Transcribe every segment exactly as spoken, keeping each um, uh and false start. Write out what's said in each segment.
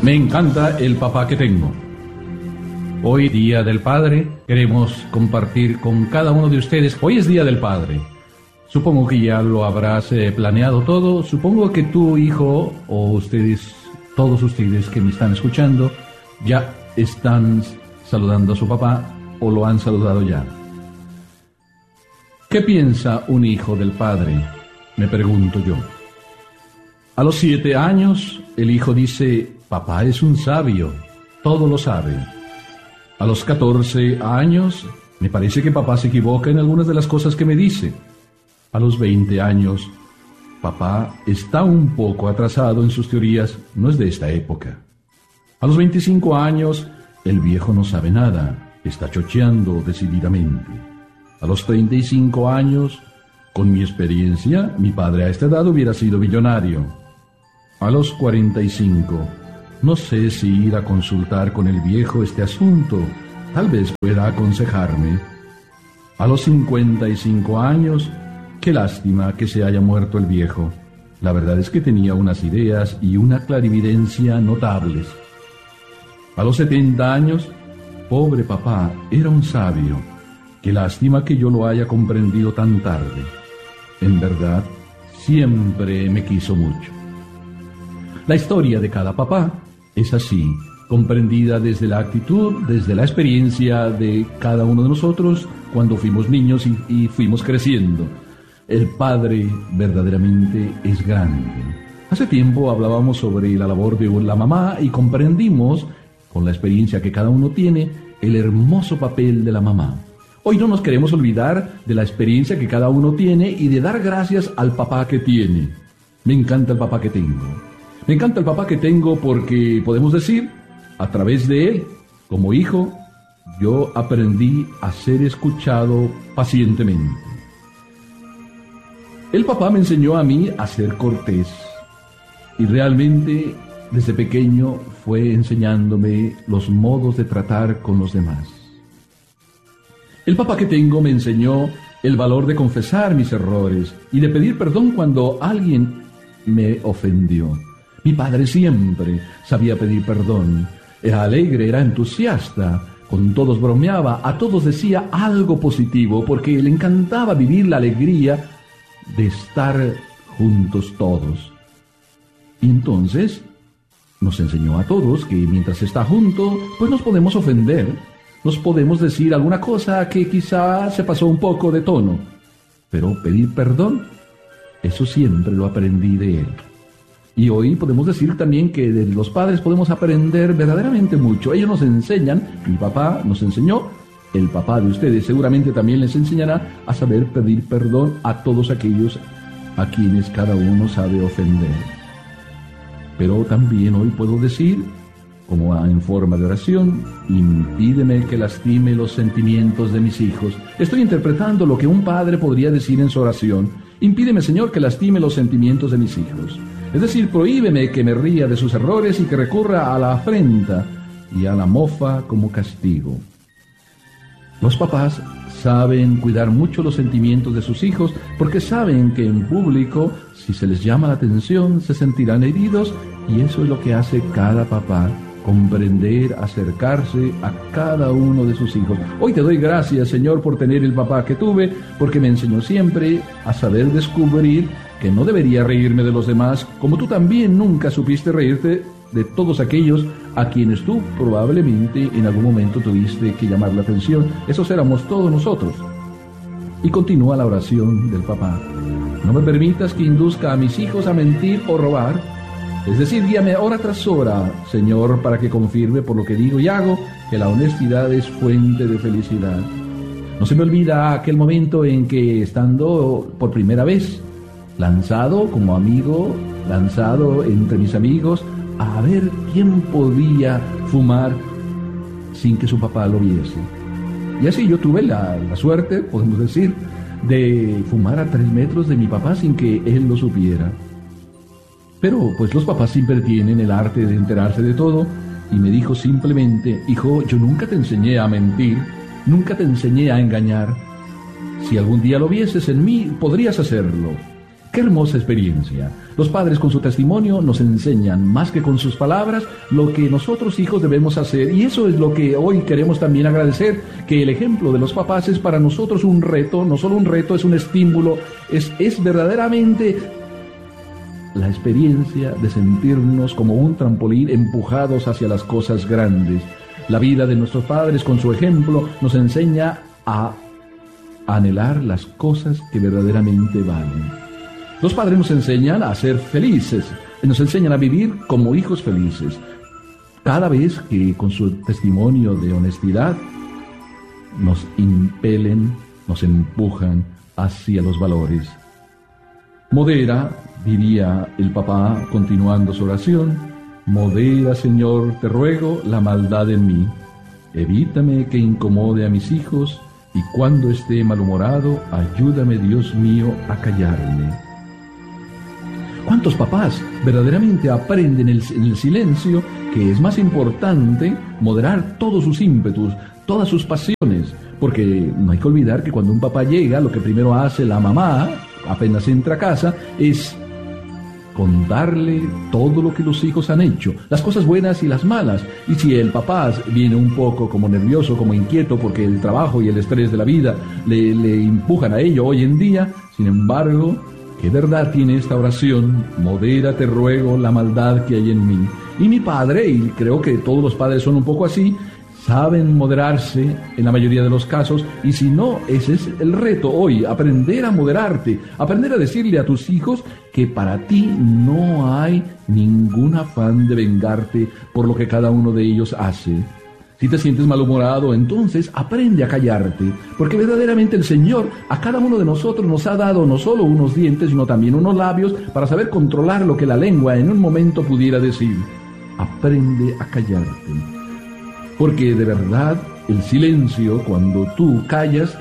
Me encanta el papá que tengo. Hoy, Día del Padre, queremos compartir con cada uno de ustedes. Hoy es Día del Padre. Supongo que ya lo habrás eh, planeado todo. Supongo que tu hijo o ustedes, todos ustedes que me están escuchando, ya están saludando a su papá o lo han saludado ya. ¿Qué piensa un hijo del padre? Me pregunto yo. A los siete años, el hijo dice: papá es un sabio, todo lo sabe. A los catorce años, me parece que papá se equivoca en algunas de las cosas que me dice. A los veinte años, papá está un poco atrasado en sus teorías, no es de esta época. A los veinticinco años, el viejo no sabe nada, está chocheando decididamente. A los treinta y cinco años, con mi experiencia, mi padre a esta edad hubiera sido millonario. A los cuarenta y cinco, no sé si ir a consultar con el viejo este asunto, tal vez pueda aconsejarme. A los cincuenta y cinco años, qué lástima que se haya muerto el viejo. La verdad es que tenía unas ideas y una clarividencia notables. A los setenta años, pobre papá, era un sabio. Qué lástima que yo lo haya comprendido tan tarde. En verdad, siempre me quiso mucho. La historia de cada papá es así, comprendida desde la actitud, desde la experiencia de cada uno de nosotros cuando fuimos niños y, y fuimos creciendo. El padre verdaderamente es grande. Hace tiempo hablábamos sobre la labor de la mamá y comprendimos, con la experiencia que cada uno tiene, el hermoso papel de la mamá. Hoy no nos queremos olvidar de la experiencia que cada uno tiene y de dar gracias al papá que tiene. Me encanta el papá que tengo. Me encanta el papá que tengo porque podemos decir, a través de él, como hijo, yo aprendí a ser escuchado pacientemente. El papá me enseñó a mí a ser cortés y realmente desde pequeño fue enseñándome los modos de tratar con los demás. El papá que tengo me enseñó el valor de confesar mis errores y de pedir perdón cuando alguien me ofendió. Mi padre siempre sabía pedir perdón. Era alegre, era entusiasta, con todos bromeaba, a todos decía algo positivo porque le encantaba vivir la alegría de estar juntos todos. Y entonces nos enseñó a todos que mientras está junto, pues nos podemos ofender, nos podemos decir alguna cosa que quizá se pasó un poco de tono, pero pedir perdón, eso siempre lo aprendí de él. Y hoy podemos decir también que de los padres podemos aprender verdaderamente mucho. Ellos nos enseñan, mi papá nos enseñó, el papá de ustedes seguramente también les enseñará a saber pedir perdón a todos aquellos a quienes cada uno sabe ofender. Pero también hoy puedo decir, como en forma de oración, impídeme que lastime los sentimientos de mis hijos. Estoy interpretando lo que un padre podría decir en su oración. Impídeme, Señor, que lastime los sentimientos de mis hijos. Es decir, prohíbeme que me ría de sus errores y que recurra a la afrenta y a la mofa como castigo. Los papás saben cuidar mucho los sentimientos de sus hijos porque saben que en público, si se les llama la atención, se sentirán heridos y eso es lo que hace cada papá, comprender, acercarse a cada uno de sus hijos. Hoy te doy gracias, Señor, por tener el papá que tuve, porque me enseñó siempre a saber descubrir que no debería reírme de los demás, como tú también nunca supiste reírte de todos aquellos a quienes tú probablemente en algún momento tuviste que llamar la atención. Esos éramos todos nosotros. Y continúa la oración del papá. No me permitas que induzca a mis hijos a mentir o robar. Es decir, guíame hora tras hora, Señor, para que confirme por lo que digo y hago que la honestidad es fuente de felicidad. No se me olvida aquel momento en que, estando por primera vez, lanzado como amigo, lanzado entre mis amigos, a ver quién podía fumar sin que su papá lo viese. Y así yo tuve la, la suerte, podemos decir, de fumar a tres metros de mi papá sin que él lo supiera. Pero pues los papás siempre tienen el arte de enterarse de todo, y me dijo simplemente: hijo, yo nunca te enseñé a mentir, nunca te enseñé a engañar. Si algún día lo vieses en mí, podrías hacerlo. Qué hermosa experiencia. Los padres con su testimonio nos enseñan, más que con sus palabras, lo que nosotros hijos debemos hacer. Y eso es lo que hoy queremos también agradecer, que el ejemplo de los papás es para nosotros un reto, no solo un reto, es un estímulo, es, es verdaderamente la experiencia de sentirnos como un trampolín empujados hacia las cosas grandes. La vida de nuestros padres con su ejemplo nos enseña a anhelar las cosas que verdaderamente valen. Los padres nos enseñan a ser felices, nos enseñan a vivir como hijos felices. Cada vez que con su testimonio de honestidad nos impelen, nos empujan hacia los valores. Modera, diría el papá continuando su oración, modera, Señor, te ruego, la maldad en mí. Evítame que incomode a mis hijos y cuando esté malhumorado, ayúdame, Dios mío, a callarme. ¿Cuántos papás verdaderamente aprenden el, en el silencio que es más importante moderar todos sus ímpetus, todas sus pasiones? Porque no hay que olvidar que cuando un papá llega, lo que primero hace la mamá, apenas entra a casa, es contarle todo lo que los hijos han hecho, las cosas buenas y las malas. Y si el papá viene un poco como nervioso, como inquieto, porque el trabajo y el estrés de la vida le, le empujan a ello hoy en día, sin embargo, ¿qué verdad tiene esta oración? Modera, te ruego, la maldad que hay en mí. Y mi padre, y creo que todos los padres son un poco así, saben moderarse en la mayoría de los casos, y si no, ese es el reto hoy, aprender a moderarte, aprender a decirle a tus hijos que para ti no hay ningún afán de vengarte por lo que cada uno de ellos hace. Si te sientes malhumorado, entonces aprende a callarte, porque verdaderamente el Señor a cada uno de nosotros nos ha dado no solo unos dientes, sino también unos labios para saber controlar lo que la lengua en un momento pudiera decir. Aprende a callarte, porque de verdad el silencio, cuando tú callas,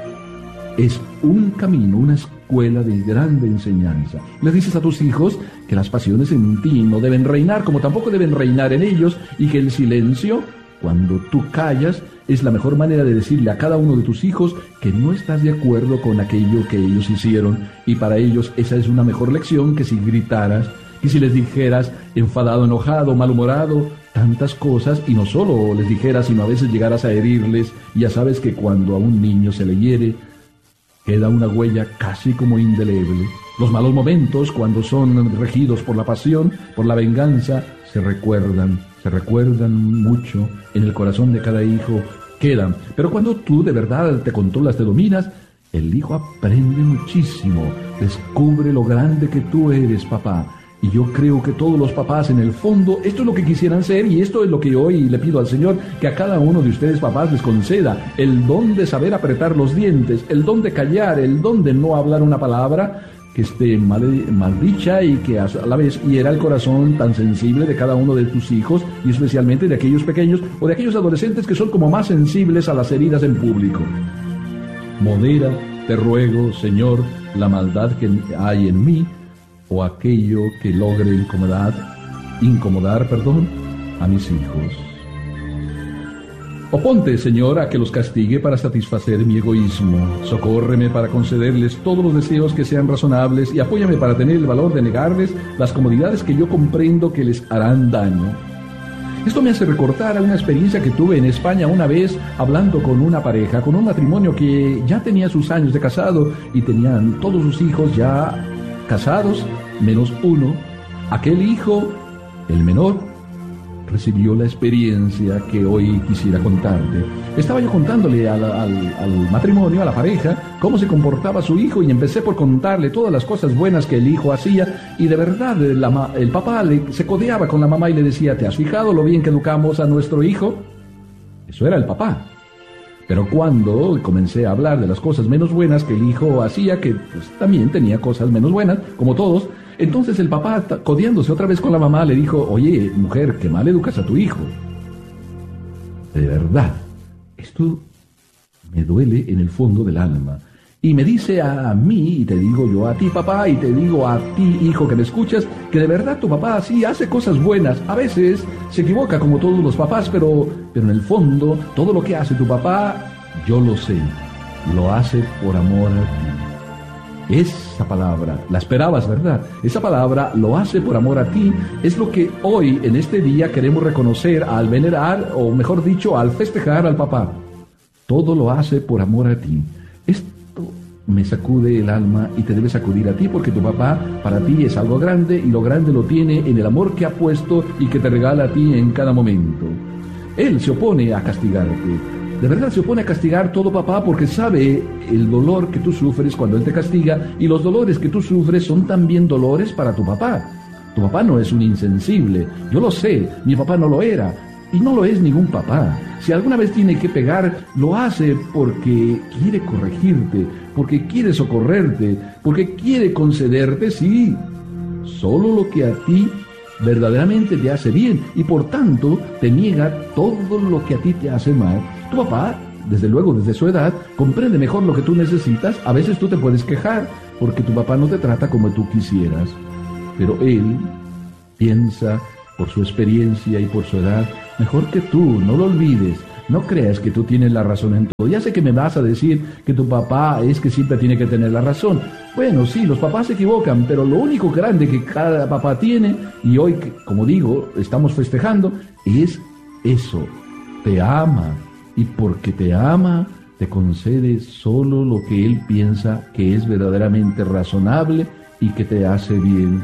es un camino, una escuela de grande enseñanza. Le dices a tus hijos que las pasiones en ti no deben reinar, como tampoco deben reinar en ellos, y que el silencio, cuando tú callas, es la mejor manera de decirle a cada uno de tus hijos que no estás de acuerdo con aquello que ellos hicieron, y para ellos esa es una mejor lección que si gritaras, y si les dijeras enfadado, enojado, malhumorado, tantas cosas, y no solo les dijeras, sino a veces llegaras a herirles. Y ya sabes que cuando a un niño se le hiere, queda una huella casi como indeleble. Los malos momentos, cuando son regidos por la pasión, por la venganza, se recuerdan, se recuerdan mucho en el corazón de cada hijo, quedan. Pero cuando tú de verdad te controlas, te dominas, el hijo aprende muchísimo, descubre lo grande que tú eres, papá. Y yo creo que todos los papás en el fondo, esto es lo que quisieran ser, y esto es lo que hoy le pido al Señor, que a cada uno de ustedes papás les conceda, el don de saber apretar los dientes, el don de callar, el don de no hablar una palabra que esté mal, mal dicha y que a la vez hiera el corazón tan sensible de cada uno de tus hijos, y especialmente de aquellos pequeños o de aquellos adolescentes que son como más sensibles a las heridas en público. Modera, te ruego, Señor, la maldad que hay en mí, o aquello que logre incomodar, incomodar, perdón, a mis hijos. Oponte, Señor, a que los castigue para satisfacer mi egoísmo. Socórreme para concederles todos los deseos que sean razonables y apóyame para tener el valor de negarles las comodidades que yo comprendo que les harán daño. Esto me hace recordar a una experiencia que tuve en España una vez hablando con una pareja, con un matrimonio que ya tenía sus años de casado y tenían todos sus hijos ya casados, menos uno. Aquel hijo, el menor, recibió la experiencia que hoy quisiera contarte. Estaba yo contándole al, al, al matrimonio, a la pareja, cómo se comportaba su hijo, y empecé por contarle todas las cosas buenas que el hijo hacía, y de verdad la, el papá le, se codeaba con la mamá y le decía: ¿te has fijado lo bien que educamos a nuestro hijo? Eso era el papá. Pero cuando comencé a hablar de las cosas menos buenas que el hijo hacía, que pues, también tenía cosas menos buenas, como todos, entonces el papá, codeándose otra vez con la mamá, le dijo: oye, mujer, qué mal educas a tu hijo. De verdad, esto me duele en el fondo del alma. Y me dice a mí, y te digo yo a ti, papá, y te digo a ti, hijo, que me escuchas, que de verdad tu papá sí hace cosas buenas. A veces se equivoca como todos los papás, pero, pero en el fondo, todo lo que hace tu papá, yo lo sé, lo hace por amor a ti. Esa palabra, la esperabas, ¿verdad? Esa palabra lo hace por amor a ti. Es lo que hoy, en este día, queremos reconocer al venerar, o mejor dicho, al festejar al papá. Todo lo hace por amor a ti. Esto me sacude el alma y te debe sacudir a ti, porque tu papá para ti es algo grande, y lo grande lo tiene en el amor que ha puesto y que te regala a ti en cada momento. Él se opone a castigarte. De verdad se opone a castigar todo papá, porque sabe el dolor que tú sufres cuando él te castiga, y los dolores que tú sufres son también dolores para tu papá. Tu papá no es un insensible, yo lo sé, mi papá no lo era, y no lo es ningún papá. Si alguna vez tiene que pegar, lo hace porque quiere corregirte, porque quiere socorrerte, porque quiere concederte, sí, solo lo que a ti verdaderamente te hace bien, y por tanto te niega todo lo que a ti te hace mal. Tu papá, desde luego, desde su edad, comprende mejor lo que tú necesitas. A veces tú te puedes quejar porque tu papá no te trata como tú quisieras, pero él piensa, por su experiencia y por su edad, mejor que tú. No lo olvides. No creas que tú tienes la razón en todo. Ya sé que me vas a decir que tu papá es que siempre tiene que tener la razón. Bueno, sí, los papás se equivocan, pero lo único grande que cada papá tiene, y hoy, como digo, estamos festejando, es eso: te ama. Y porque te ama, te concede solo lo que él piensa que es verdaderamente razonable y que te hace bien.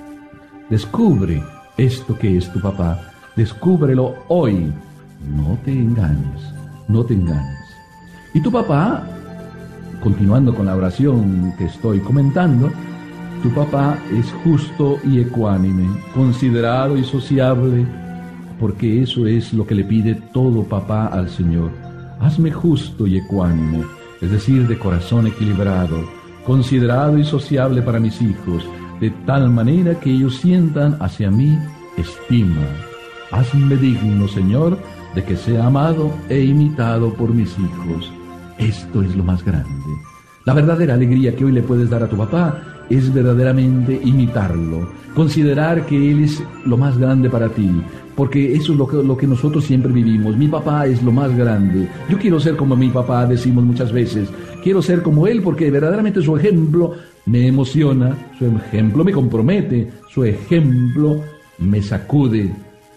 Descubre esto que es tu papá. Descúbrelo hoy. No te engañes, no te engañes. Y tu papá, continuando con la oración que estoy comentando, tu papá es justo y ecuánime, considerado y sociable, porque eso es lo que le pide todo papá al Señor. Hazme justo y ecuánime, es decir, de corazón equilibrado, considerado y sociable para mis hijos, de tal manera que ellos sientan hacia mí estima. Hazme digno, Señor, de que sea amado e imitado por mis hijos. Esto es lo más grande. La verdadera alegría que hoy le puedes dar a tu papá es verdaderamente imitarlo, considerar que él es lo más grande para ti, porque eso es lo que, lo que nosotros siempre vivimos. Mi papá es lo más grande. Yo quiero ser como mi papá, decimos muchas veces. Quiero ser como él porque verdaderamente su ejemplo me emociona, su ejemplo me compromete, su ejemplo me sacude.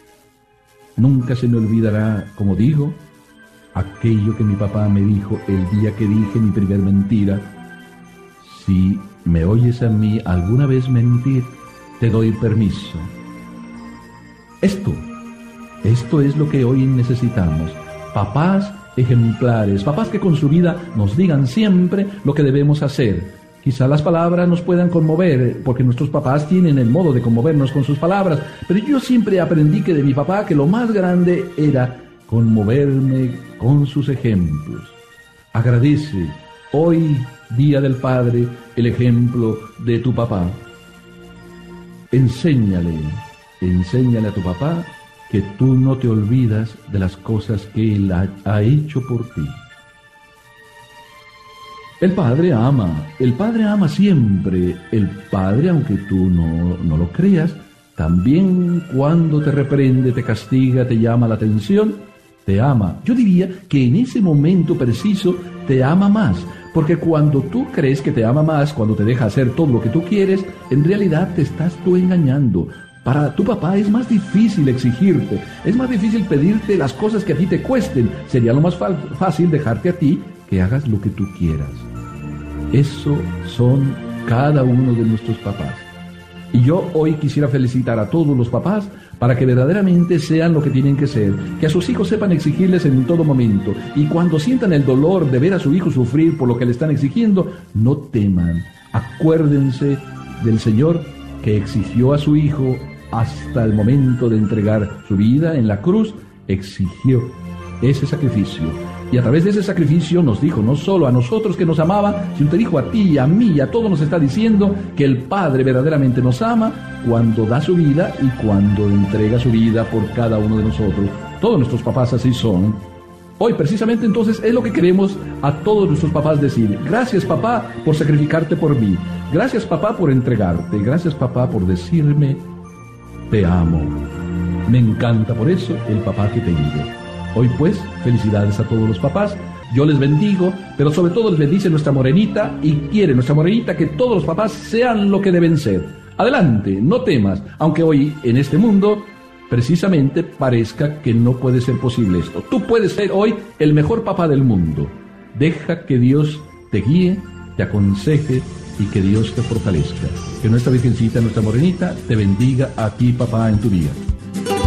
Nunca se me olvidará, como digo, aquello que mi papá me dijo el día que dije mi primer mentira. Si me oyes a mí alguna vez mentir, te doy permiso. Esto, esto es lo que hoy necesitamos. Papás ejemplares, papás que con su vida nos digan siempre lo que debemos hacer. Quizá las palabras nos puedan conmover, porque nuestros papás tienen el modo de conmovernos con sus palabras, pero yo siempre aprendí que de mi papá que lo más grande era conmoverme con sus ejemplos. Agradece hoy, Día del Padre, el ejemplo de tu papá. Enséñale, enséñale a tu papá que tú no te olvidas de las cosas que él ha, ha hecho por ti. El Padre ama, el Padre ama siempre. El Padre, aunque tú no, no lo creas, también cuando te reprende, te castiga, te llama la atención, te ama. Yo diría que en ese momento preciso te ama más, porque cuando tú crees que te ama más, cuando te deja hacer todo lo que tú quieres, en realidad te estás tú engañando. Para tu papá es más difícil exigirte, es más difícil pedirte las cosas que a ti te cuesten. Sería lo más fácil dejarte a ti que hagas lo que tú quieras. Eso son cada uno de nuestros papás. Y yo hoy quisiera felicitar a todos los papás para que verdaderamente sean lo que tienen que ser, que a sus hijos sepan exigirles en todo momento, y cuando sientan el dolor de ver a su hijo sufrir por lo que le están exigiendo, no teman. Acuérdense del Señor que exigió a su hijo hasta el momento de entregar su vida en la cruz, exigió ese sacrificio. Y a través de ese sacrificio nos dijo, no solo a nosotros que nos amaba, sino te dijo a ti, a mí y a todos, nos está diciendo que el Padre verdaderamente nos ama cuando da su vida y cuando entrega su vida por cada uno de nosotros. Todos nuestros papás así son. Hoy precisamente entonces es lo que queremos a todos nuestros papás decir: gracias papá por sacrificarte por mí, gracias papá por entregarte, gracias papá por decirme te amo. Me encanta por eso el papá que tengo. Hoy pues, felicidades a todos los papás, Yo les bendigo, pero sobre todo les bendice nuestra morenita y quiere nuestra morenita que todos los papás sean lo que deben ser. Adelante, no temas, aunque hoy en este mundo precisamente parezca que no puede ser posible esto. Tú puedes ser hoy el mejor papá del mundo. Deja que Dios te guíe, te aconseje y que Dios te fortalezca. Que nuestra Virgencita, nuestra morenita, te bendiga a ti, papá, en tu vida.